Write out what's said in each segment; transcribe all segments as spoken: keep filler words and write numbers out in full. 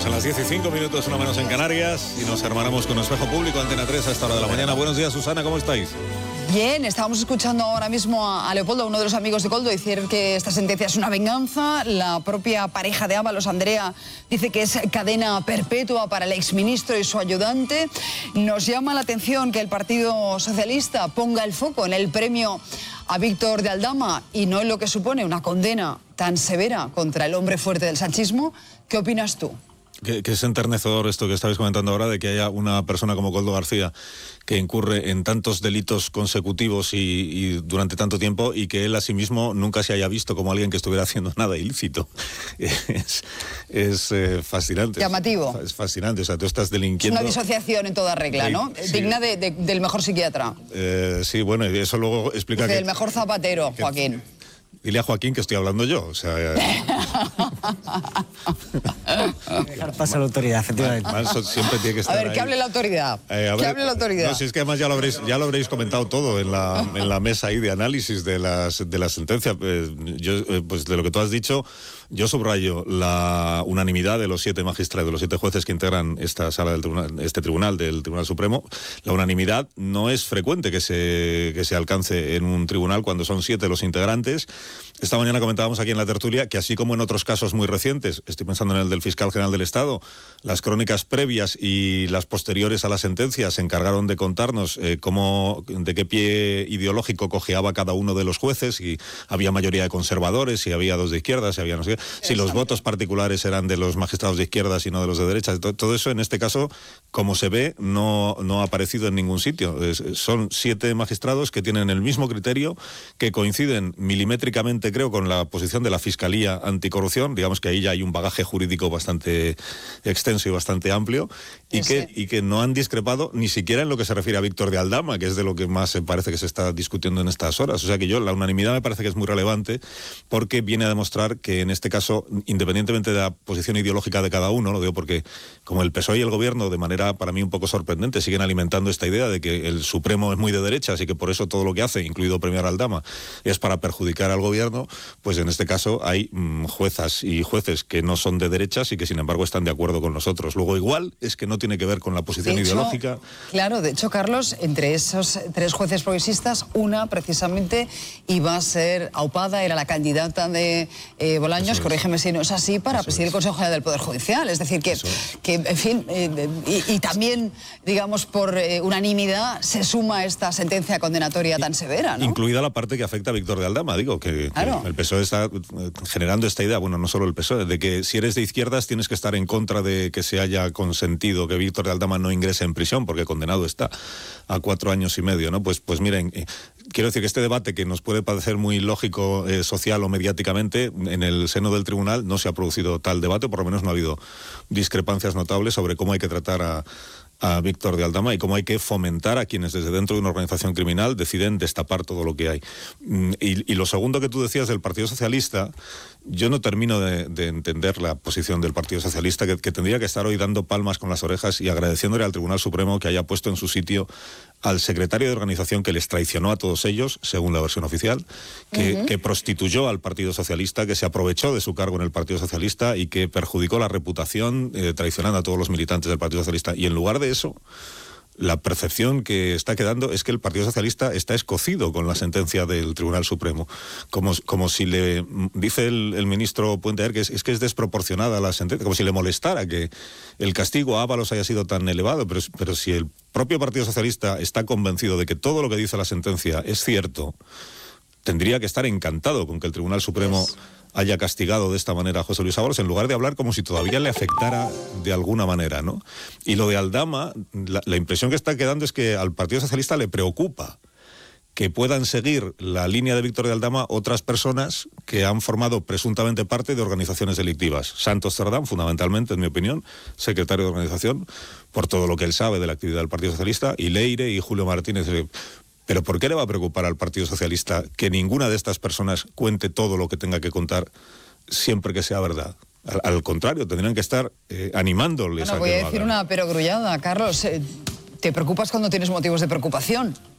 Son las diez y cinco minutos, una menos en Canarias, y nos hermanamos con Espejo Público, Antena tres, a esta hora de la mañana. Buenos días, Susana, ¿cómo estáis? Bien, estábamos escuchando ahora mismo a, a Leopoldo, uno de los amigos de Koldo, decir que esta sentencia es una venganza. La propia pareja de Ábalos, Andrea, dice que es cadena perpetua para el exministro y su ayudante. Nos llama la atención que el Partido Socialista ponga el foco en el premio a Víctor de Aldama y no en lo que supone una condena tan severa contra el hombre fuerte del sanchismo. ¿Qué opinas tú? Que, que es enternecedor esto que estabais comentando ahora, de que haya una persona como Koldo García que incurre en tantos delitos consecutivos y, y durante tanto tiempo, y que él a sí mismo nunca se haya visto como alguien que estuviera haciendo nada ilícito. Es, es eh, fascinante. Llamativo. Es, es fascinante. O sea, tú estás delinquiendo. Es una disociación en toda regla, ¿no? Sí. Digna de, de, del mejor psiquiatra. Eh, sí, bueno, y eso luego explica Dice que... el mejor zapatero, que, Joaquín. Dile a Joaquín que estoy hablando yo, o sea... Dejar pasar la autoridad, efectivamente. Manso siempre tiene que estar A ver, ahí. que hable la autoridad. Eh, a ver, que hable la autoridad. No, si es que además ya lo habréis, ya lo habréis comentado todo en la, en la mesa ahí de análisis de las de la sentencia. Eh, yo, eh, pues de lo que tú has dicho, yo subrayo la unanimidad de los siete magistrados, de los siete jueces que integran esta sala del tribunal, este tribunal del Tribunal Supremo. La unanimidad no es frecuente que se, que se alcance en un tribunal cuando son siete los integrantes. Esta mañana comentábamos aquí en la tertulia que, así como en otros casos muy recientes, estoy pensando en el del fiscal general del Estado, las crónicas previas y las posteriores a la sentencia se encargaron de contarnos eh, cómo, de qué pie ideológico cojeaba cada uno de los jueces, y había mayoría de conservadores, si había dos de izquierdas, si había no sé qué, si los votos particulares eran de los magistrados de izquierdas y no de los de derechas. Todo, todo eso, en este caso, como se ve, no, no ha aparecido en ningún sitio. Es, son siete magistrados que tienen el mismo criterio, que coinciden milimétricamente, creo, con la posición de la Fiscalía Anticorrupción. Digamos que ahí ya hay un bagaje jurídico bastante extenso y bastante amplio, y que, y que no han discrepado ni siquiera en lo que se refiere a Víctor de Aldama, que es de lo que más se parece que se está discutiendo en estas horas. O sea que yo, la unanimidad me parece que es muy relevante, porque viene a demostrar que en este caso, independientemente de la posición ideológica de cada uno, lo digo porque como el P S O E y el Gobierno, de manera para mí un poco sorprendente, siguen alimentando esta idea de que el Supremo es muy de derechas y que por eso todo lo que hace, incluido premiar a Aldama, es para perjudicar al Gobierno. Pues en este caso hay mmm, juezas y jueces que no son de derechas y que sin embargo están de acuerdo con nosotros. Luego, igual es que no tiene que ver con la posición de hecho, ideológica. Claro, de hecho, Carlos, entre esos tres jueces progresistas, una precisamente iba a ser aupada, era la candidata de eh, Bolaños, corrígeme si no es así, para Eso presidir es. el Consejo General del Poder Judicial. Es decir, que, que en fin, eh, y, y también, digamos, por eh, unanimidad se suma esta sentencia condenatoria tan severa, ¿no? Incluida la parte que afecta a Víctor de Aldama, digo, que, claro. que el P S O E está generando esta idea, bueno, no solo el P S O E, de que si eres de izquierdas tienes que estar en contra de que se haya consentido que Víctor de Aldama no ingrese en prisión, porque condenado está a cuatro años y medio, ¿no? Pues, pues miren, eh, quiero decir que este debate, que nos puede parecer muy lógico eh, social o mediáticamente, en el seno del tribunal no se ha producido tal debate, por lo menos no ha habido discrepancias notables sobre cómo hay que tratar a a Víctor de Aldama y cómo hay que fomentar a quienes desde dentro de una organización criminal deciden destapar todo lo que hay. Y, y lo segundo que tú decías del Partido Socialista, yo no termino de, de entender la posición del Partido Socialista, que, que tendría que estar hoy dando palmas con las orejas y agradeciéndole al Tribunal Supremo que haya puesto en su sitio al secretario de organización que les traicionó a todos ellos, según la versión oficial, que, uh-huh. que prostituyó al Partido Socialista, que se aprovechó de su cargo en el Partido Socialista y que perjudicó la reputación eh, traicionando a todos los militantes del Partido Socialista. Y en lugar de eso, la percepción que está quedando es que el Partido Socialista está escocido con la sentencia del Tribunal Supremo, como, como si le dice el, el ministro Puente Ayer que es, es que es desproporcionada la sentencia, como si le molestara que el castigo a Ábalos haya sido tan elevado, pero, pero si el propio Partido Socialista está convencido de que todo lo que dice la sentencia es cierto, tendría que estar encantado con que el Tribunal Supremo yes. haya castigado de esta manera a José Luis Ábalos, en lugar de hablar como si todavía le afectara de alguna manera, ¿no? Y lo de Aldama, la, la impresión que está quedando es que al Partido Socialista le preocupa que puedan seguir la línea de Víctor de Aldama otras personas que han formado presuntamente parte de organizaciones delictivas. Santos Cerdán, fundamentalmente, en mi opinión, secretario de organización, por todo lo que él sabe de la actividad del Partido Socialista, y Leire y Julio Martínez. Pero ¿por qué le va a preocupar al Partido Socialista que ninguna de estas personas cuente todo lo que tenga que contar siempre que sea verdad? Al, al contrario, tendrían que estar eh, animándoles bueno, a voy que a lo decir hagan. Una perogrullada, Carlos. Eh, ¿te preocupas cuando tienes motivos de preocupación?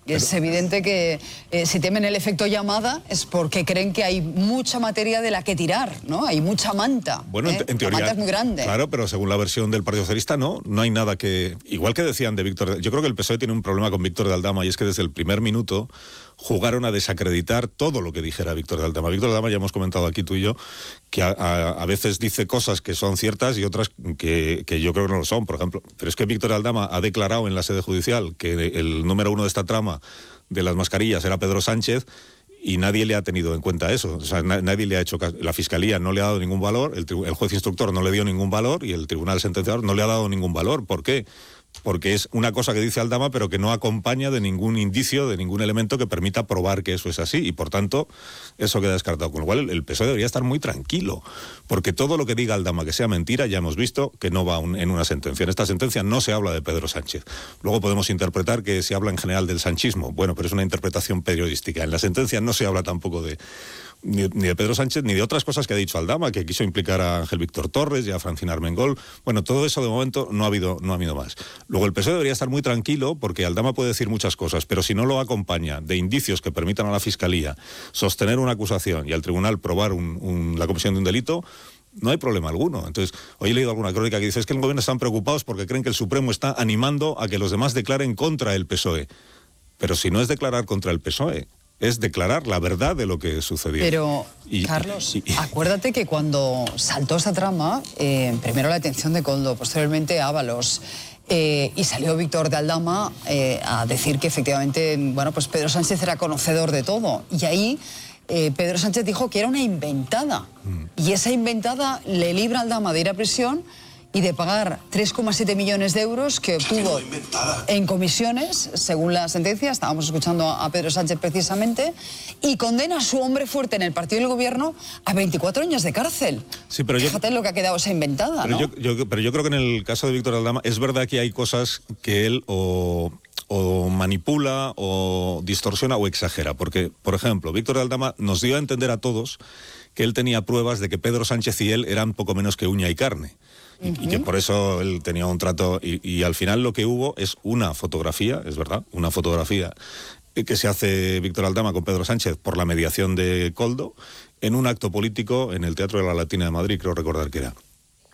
Es evidente que eh, si temen el efecto llamada es porque creen que hay mucha materia de la que tirar, ¿no? Hay mucha manta. Bueno, ¿eh? en, en teoría. La manta es muy grande. Claro, pero según la versión del Partido Socialista, no, no hay nada que... Igual que decían de Víctor... Yo creo que el P S O E tiene un problema con Víctor de Aldama y es que desde el primer minuto jugaron a desacreditar todo lo que dijera Víctor de Aldama. Víctor de Aldama, ya hemos comentado aquí tú y yo, que a, a, a veces dice cosas que son ciertas y otras que, que yo creo que no lo son, por ejemplo. Pero es que Víctor de Aldama ha declarado en la sede judicial que el número uno de esta trama de las mascarillas era Pedro Sánchez y nadie le ha tenido en cuenta eso. O sea, na nadie le ha hecho caso. La Fiscalía no le ha dado ningún valor, el, el juez instructor no le dio ningún valor y el tribunal sentenciador no le ha dado ningún valor. ¿Por qué? Porque es una cosa que dice Aldama, pero que no acompaña de ningún indicio, de ningún elemento que permita probar que eso es así, y por tanto, eso queda descartado. Con lo cual, el, el P S O E debería estar muy tranquilo, porque todo lo que diga Aldama que sea mentira, ya hemos visto que no va un, en una sentencia. En esta sentencia no se habla de Pedro Sánchez. Luego podemos interpretar que se habla en general del sanchismo. Bueno, pero es una interpretación periodística. En la sentencia no se habla tampoco de... Ni, ni de Pedro Sánchez, ni de otras cosas que ha dicho Aldama, que quiso implicar a Ángel Víctor Torres y a Francina Armengol. Bueno, todo eso de momento no ha habido, no ha habido más. Luego el P S O E debería estar muy tranquilo porque Aldama puede decir muchas cosas, pero si no lo acompaña de indicios que permitan a la Fiscalía sostener una acusación y al tribunal probar un, un, la comisión de un delito, no hay problema alguno. Entonces, hoy he leído alguna crónica que dice es que el gobierno están preocupados porque creen que el Supremo está animando a que los demás declaren contra el P S O E. Pero si no es declarar contra el P S O E, es declarar la verdad de lo que sucedió. Pero, y, Carlos, y, y, acuérdate que cuando saltó esa trama, eh, primero la detención de Koldo, posteriormente Ábalos, eh, y salió Víctor de Aldama eh, a decir que efectivamente, bueno, pues Pedro Sánchez era conocedor de todo. Y ahí eh, Pedro Sánchez dijo que era una inventada. Mm. Y esa inventada le libra a Aldama de ir a prisión y de pagar tres coma siete millones de euros que obtuvo en comisiones, según la sentencia, estábamos escuchando a Pedro Sánchez precisamente, y condena a su hombre fuerte en el partido del gobierno a veinticuatro años de cárcel. Sí, pero Fíjate yo, lo que ha quedado esa inventada, pero ¿no? Yo, yo, pero yo creo que en el caso de Víctor Aldama es verdad que hay cosas que él o... o manipula, o distorsiona, o exagera. Porque, por ejemplo, Víctor Aldama nos dio a entender a todos que él tenía pruebas de que Pedro Sánchez y él eran poco menos que uña y carne. Y, uh-huh. y que por eso él tenía un trato... Y, y al final lo que hubo es una fotografía, es verdad, una fotografía que se hace Víctor Aldama con Pedro Sánchez por la mediación de Koldo en un acto político en el Teatro de la Latina de Madrid, creo recordar que era.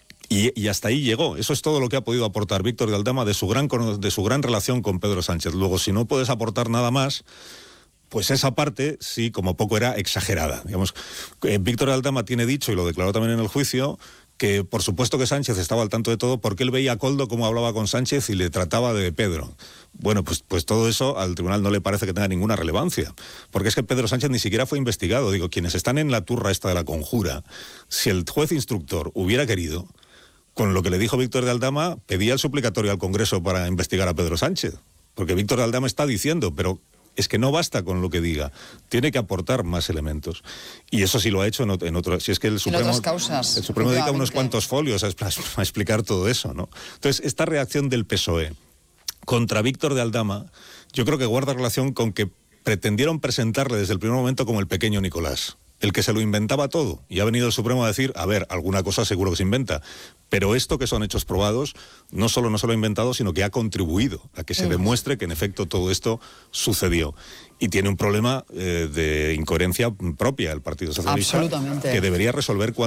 Y, y hasta ahí llegó. Eso es todo lo que ha podido aportar Víctor de Aldama de su gran, de su gran relación con Pedro Sánchez. Luego, si no puedes aportar nada más, pues esa parte, sí, como poco era exagerada. Digamos, eh, Víctor de Aldama tiene dicho, y lo declaró también en el juicio, que por supuesto que Sánchez estaba al tanto de todo porque él veía a Koldo cómo hablaba con Sánchez y le trataba de Pedro. Bueno, pues, pues todo eso al tribunal no le parece que tenga ninguna relevancia, porque es que Pedro Sánchez ni siquiera fue investigado. Digo, quienes están en la turra esta de la conjura, si el juez instructor hubiera querido, con lo que le dijo Víctor de Aldama, pedía el suplicatorio al Congreso para investigar a Pedro Sánchez, porque Víctor de Aldama está diciendo, pero es que no basta con lo que diga, tiene que aportar más elementos. Y eso sí lo ha hecho en, en otro, si es que el Supremo, en otras causas, el Supremo dedica unos cuantos folios a, a explicar todo eso, ¿no? Entonces, esta reacción del P S O E contra Víctor de Aldama, yo creo que guarda relación con que pretendieron presentarle desde el primer momento como el pequeño Nicolás, el que se lo inventaba todo, y ha venido el Supremo a decir, a ver, alguna cosa seguro que se inventa, pero esto que son hechos probados, no solo no se lo ha inventado, sino que ha contribuido a que se mm. demuestre que en efecto todo esto sucedió. Y tiene un problema eh, de incoherencia propia el Partido Socialista, absolutamente, que debería resolver cuando